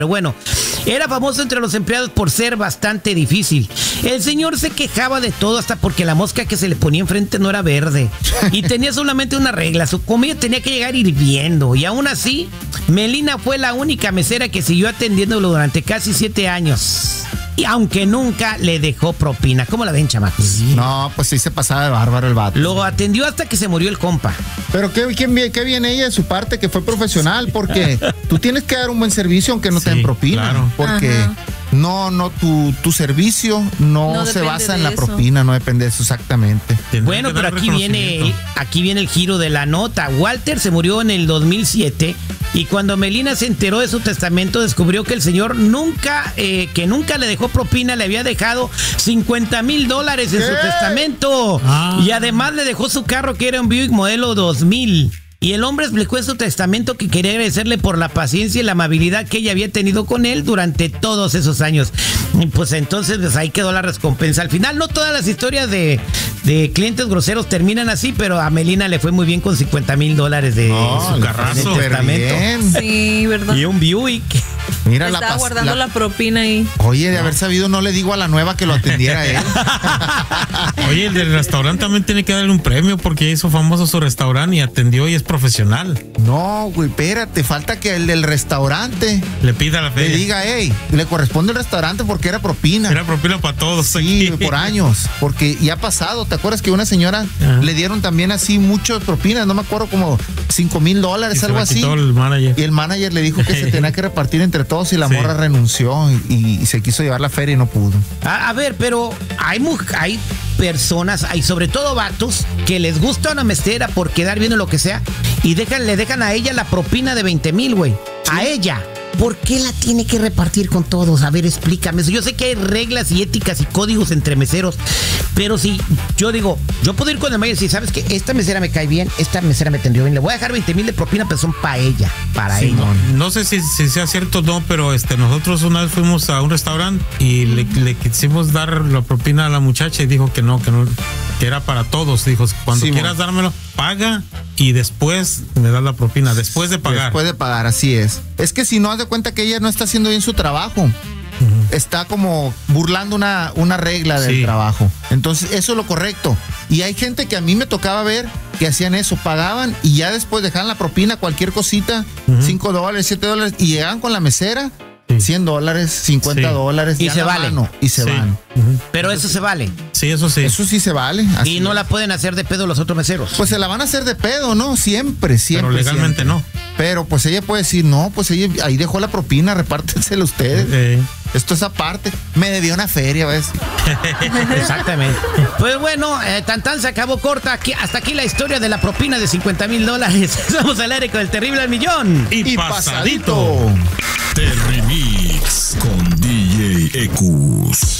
Pero bueno, era famoso entre los empleados por ser bastante difícil. El señor se quejaba de todo hasta porque la mosca que se le ponía enfrente no era verde. Y tenía solamente una regla, su comida tenía que llegar hirviendo. Y aún así, Melina fue la única mesera que siguió atendiéndolo durante casi 7 años. Y aunque nunca le dejó propina. ¿Cómo la ven, chamacos? No, pues sí se pasaba de bárbaro el vato. Lo atendió hasta que se murió el compa. Pero qué bien ella de su parte, que fue profesional, porque tú tienes que dar un buen servicio aunque no te den propina. Claro. Porque tu servicio no se basa en la propina, no depende de eso exactamente. Bueno, pero aquí viene el giro de la nota. Walter se murió en el 2007 y cuando Melina se enteró de su testamento descubrió que el señor nunca le dejó propina, le había dejado $50,000 en su testamento. Y además le dejó su carro, que era un Buick modelo 2000. Y el hombre explicó en su testamento que quería agradecerle por la paciencia y la amabilidad que ella había tenido con él durante todos esos años. Y pues entonces pues ahí quedó la recompensa. Al final no todas las historias de clientes groseros terminan así, pero a Melina le fue muy bien con $50,000 de su carrazo. testamento. Sí, ¿verdad? Y un Buick. Mira, estaba guardando la propina ahí. Oye, de haber sabido, no le digo a la nueva que lo atendiera él. Oye, el del restaurante también tiene que darle un premio porque hizo famoso su restaurante y atendió y es profesional. No, güey, espérate, falta que el del restaurante le pida la feria. Le diga, le corresponde el restaurante porque era propina. Era propina para todos. Sí, aquí. Por años, porque ya ha pasado. ¿Te acuerdas que una señora le dieron también así muchas propinas? No me acuerdo, como $5,000, algo así. Y el manager le dijo que se tenía que repartir entre todos y la morra renunció y se quiso llevar la feria y no pudo. A ver, pero hay personas, hay sobre todo vatos, que les gusta una mesera por quedar bien o lo que sea y le dejan a ella la propina de $20,000, güey. ¿Sí? A ella. ¿Por qué la tiene que repartir con todos? A ver, explícame. Yo sé que hay reglas y éticas y códigos entre meseros, pero si yo digo, yo puedo ir con el mayor y decir, ¿sabes qué? Esta mesera me cae bien, esta mesera me atendió bien, le voy a dejar $20,000 de propina, pero son para ella, ella. No sé si sea cierto o no, pero nosotros una vez fuimos a un restaurante y le quisimos dar la propina a la muchacha y dijo que no, que era para todos. Dijo, cuando quieras dármelo, paga y después me das la propina, después de pagar. Después de pagar, así es. Es que si no, haz de cuenta que ella no está haciendo bien su trabajo. Está como burlando una regla del trabajo. Entonces, eso es lo correcto. Y hay gente que a mí me tocaba ver que hacían eso, pagaban y ya después dejaban la propina, cualquier cosita, $5, $7, y llegaban con la mesera, $100, $50, y se vale. Y se van. Pero eso se vale. Sí, eso sí. Eso sí se vale. Y no la pueden hacer de pedo los otros meseros. Pues se la van a hacer de pedo, ¿no? Siempre. Pero legalmente no. Pero pues ella puede decir, no, pues ella ahí dejó la propina, repártensela ustedes. Esto es aparte. Me debió una feria, ¿ves? Exactamente. Pues bueno, tan se acabó corta. Hasta aquí la historia de la propina de $50,000. Estamos al aire con el terrible al millón. Y pasadito. Terrimix con DJ Ecus.